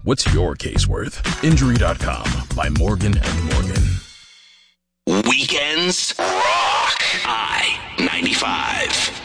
What's your case worth? Injury.com by Morgan & Morgan. Weekends rock. I-95.